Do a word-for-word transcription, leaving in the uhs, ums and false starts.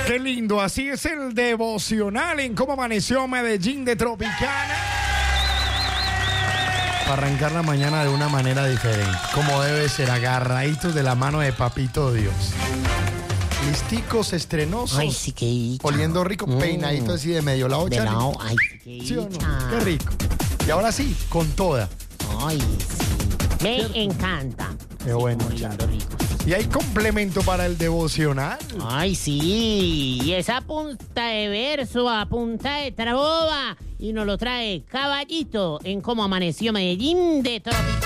Qué lindo, así es el devocional en cómo amaneció Medellín de Tropicana. Para arrancar la mañana de una manera diferente, como debe ser, agarraditos de la mano de Papito Dios. Listicos, estrenosos. Ay, sí, qué dicha. Oliendo rico, Mm. peinadito así de medio lado. De Charlie. lado, ay, qué ¿Sí o no? dicha. Qué rico. Y ahora sí, con toda. Ay, sí. Me encanta. Qué bueno, Oliendo rico. Y hay complemento para el devocional. Ay, sí. Y esa punta de verso a punta de trova. Y nos lo trae Caballito en cómo amaneció Medellín de Tropicana.